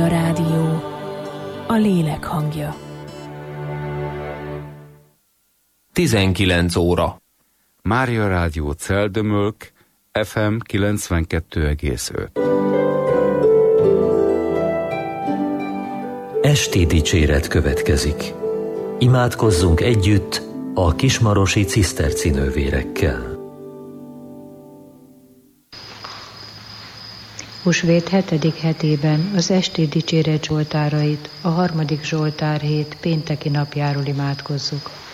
Mária Rádió, a lélek hangja. 19 óra. Mária Rádió Celdömölk, FM 92,5. Esti dicséret következik. Imádkozzunk együtt a kismarosi cisztercinővérekkel. Húsvét 7. hetében az esti dicséret zsoltárait a 3. Zsoltár hét pénteki napjáról imádkozzuk.